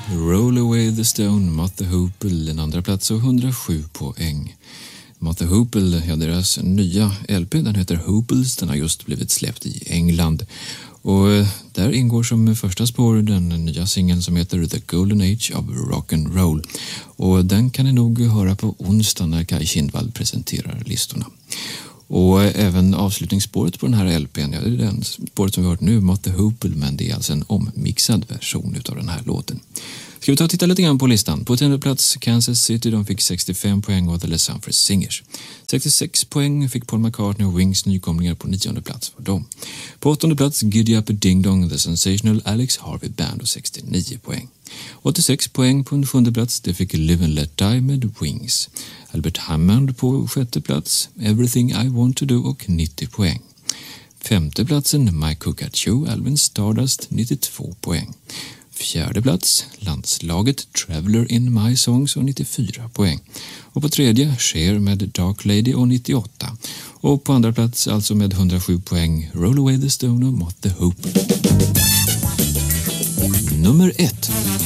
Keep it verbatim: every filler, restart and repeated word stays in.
Roll Away the Stone, Mott the Hoople, en andra plats och hundrasju poäng. Mott the Hoople, ja, deras nya L P, den heter Hooples, den har just blivit släppt i England. Och där ingår som första spår den nya singeln som heter The Golden Age of Rock and Roll. Och den kan ni nog höra på onsdag när Kai Kindvall presenterar listorna. Och även avslutningsspåret på den här L P:n, ja, det är den spåret som vi har hört nu, Mott the Hoople, men det är alltså en ommixad version av den här låten. Ska vi ta och titta lite grann på listan. På tionde plats Kansas City, de fick sextiofem poäng av The Les Humphreys Singers. sextiosex poäng fick Paul McCartney och Wings, nykomlingar på nionde plats för dem. På åttonde plats Giddy Up Ding Dong, The Sensational Alex Harvey Band och sextionio poäng. åttiosex poäng på en sjunde plats, det fick Live and Let Die med Wings. Albert Hammond på sjätte plats, Everything I Want To Do och nittio poäng. Femte platsen My Cook Show, Alvin Stardust, nittiotvå poäng. Fjärde plats, landslaget Traveler in My Songs och nittiofyra poäng. Och på tredje, Cher med Dark Lady och nittioåtta. Och på andra plats, alltså med hundrasju poäng, Roll Away the Stone och Mott the Hoople. Nummer ett.